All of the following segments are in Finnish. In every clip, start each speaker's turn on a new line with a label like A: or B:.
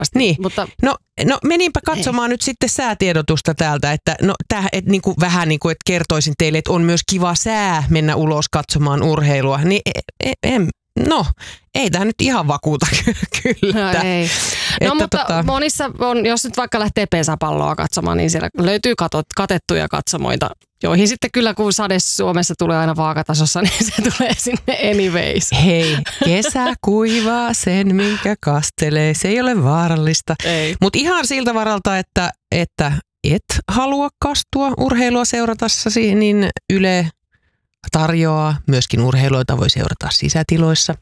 A: Niin.
B: Mutta
A: No meninpä katsomaan nyt sitten säätiedotusta täältä, että vähän niin kuin, että kertoisin teille, että on myös kiva sää mennä ulos katsomaan urheilua. Niin ei tämä nyt ihan vakuuta kyllä.
B: No ei. Mutta monissa on, jos nyt vaikka lähtee pesäpalloa katsomaan, niin siellä löytyy katettuja katsomoita, joihin sitten kyllä kun sade Suomessa tulee aina vaakatasossa, niin se tulee sinne anyways.
A: Hei, kesä kuivaa sen, minkä kastelee. Se ei ole vaarallista. Mutta ihan siltä varalta, että et halua kastua urheilua seuratessasi, niin Yle tarjoaa myöskin urheilua, jota voi seurata sisätiloissa.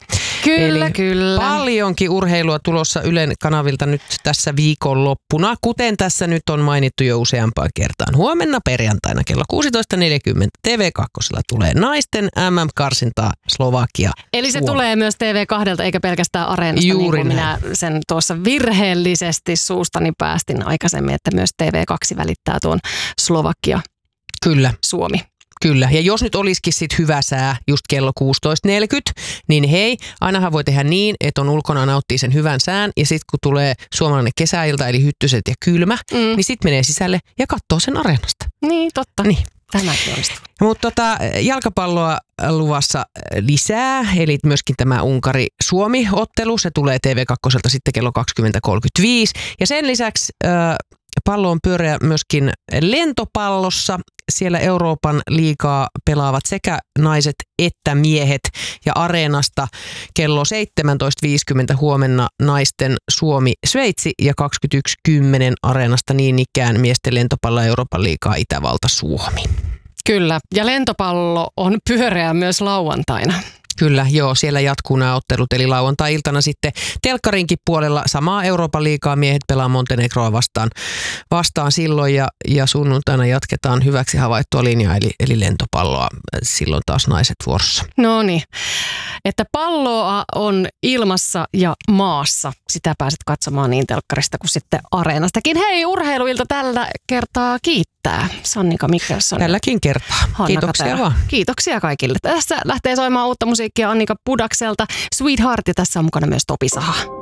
B: Kyllä.
A: Paljonkin urheilua tulossa Ylen kanavilta nyt tässä viikonloppuna, kuten tässä nyt on mainittu jo useampaan kertaan. Huomenna perjantaina kello 16.40 TV2 tulee naisten MM-karsintaa Slovakia.
B: Eli se tulee myös TV2 eikä pelkästään Areenasta,
A: juuri
B: niin kuin minä sen tuossa virheellisesti suustani päästin aikaisemmin, että myös TV2 välittää tuon Slovakia.
A: Kyllä.
B: Suomi.
A: Kyllä, ja jos nyt olisikin sit hyvä sää just kello 16.40, niin hei, ainahan voi tehdä niin, että on ulkona nauttii sen hyvän sään, ja sitten kun tulee suomalainen kesäilta, eli hyttyset ja kylmä, niin sitten menee sisälle ja katsoo sen Areenasta.
B: Niin, totta.
A: Niin.
B: Tämäkin onnistuu.
A: Mutta jalkapalloa luvassa lisää, eli myöskin tämä Unkari-Suomi-ottelu, se tulee TV2 sitten kello 20.35, ja sen lisäksi pallo on pyöreä myöskin lentopallossa. Siellä Euroopan liigaa pelaavat sekä naiset että miehet, ja Areenasta kello 17.50 huomenna naisten Suomi-Sveitsi ja 21.10 Areenasta niin ikään miesten lentopallo Euroopan liigaa Itävalta-Suomi.
B: Kyllä, ja lentopallo on pyöreä myös lauantaina.
A: Kyllä, joo, siellä jatkuu nämä ottelut, eli lauantai-iltana sitten telkkarinkin puolella samaa Euroopan liigaa miehet pelaa Montenegroa vastaan silloin, ja sunnuntaina jatketaan hyväksi havaittua linjaa, eli lentopalloa, silloin taas naiset vuorossa.
B: No niin, että palloa on ilmassa ja maassa, sitä pääset katsomaan niin telkkarista kuin sitten Areenastakin. Hei, urheiluilta tällä kertaa kiittää Sannika Mikkelson.
A: Tälläkin kertaa. Kiitoksia vaan.
B: Kiitoksia kaikille. Tässä lähtee soimaan uutta musiikkia Annika Pudakselta. Sweetheart, ja tässä on mukana myös Topi Saha.